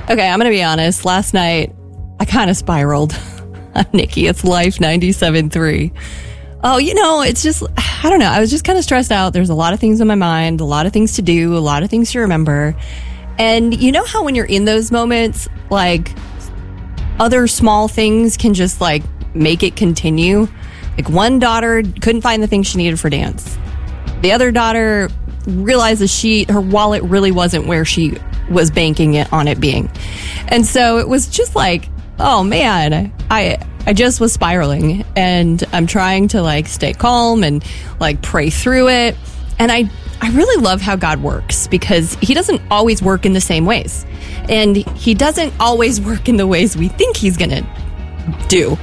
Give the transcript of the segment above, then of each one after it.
Okay, I'm going to be honest. Last night, I kind of spiraled. I'm Nikki. It's Life 97.3. Oh, it's just, I don't know. I was just kind of stressed out. There's a lot of things on my mind, a lot of things to do, a lot of things to remember. And you know how when you're in those moments, like, other small things can just, like, make it continue? Like, one daughter couldn't find the things she needed for dance. The other daughter realizes her wallet really wasn't where she was banking it on it being. And so it was just like, oh man, I just was spiraling, and I'm trying to like stay calm and like pray through it. And I really love how God works, because he doesn't always work in the same ways. And he doesn't always work in the ways we think he's going to do,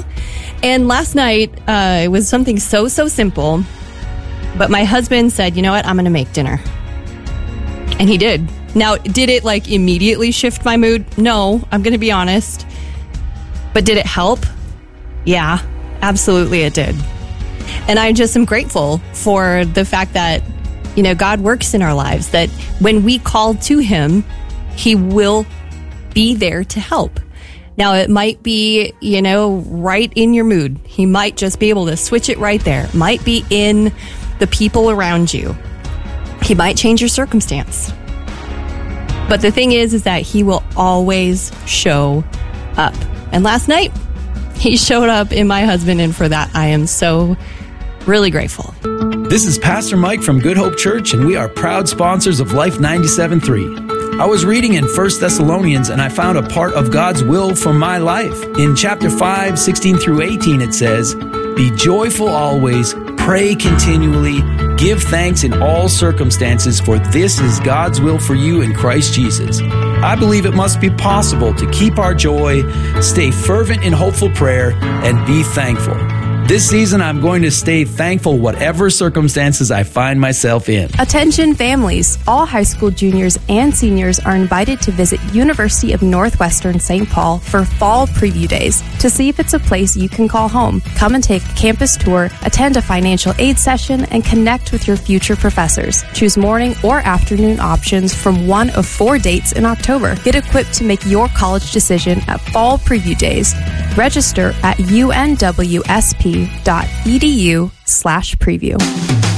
And last night, it was something so simple. But my husband said, you know what, I'm going to make dinner. And he did. Now, did it like immediately shift my mood? No, I'm going to be honest. But did it help? Yeah, absolutely it did. And I just am grateful for the fact that, God works in our lives, that when we call to him, he will be there to help. Now, it might be, right in your mood. He might just be able to switch it right there. It might be in the people around you. He might change your circumstance. But the thing is that he will always show up. And last night, he showed up in my husband, and for that, I am so really grateful. This is Pastor Mike from Good Hope Church, and we are proud sponsors of Life 97.3. I was reading in 1 Thessalonians, and I found a part of God's will for my life. In chapter 5, 16 through 18, it says, "Be joyful always, pray continually, give thanks in all circumstances, for this is God's will for you in Christ Jesus." I believe it must be possible to keep our joy, stay fervent in hopeful prayer, and be thankful. This season, I'm going to stay thankful whatever circumstances I find myself in. Attention families. All high school juniors and seniors are invited to visit University of Northwestern St. Paul for fall preview days to see if it's a place you can call home. Come and take a campus tour, attend a financial aid session, and connect with your future professors. Choose morning or afternoon options from one of 4 dates in October. Get equipped to make your college decision at fall preview days. Register at unwsp.edu/preview.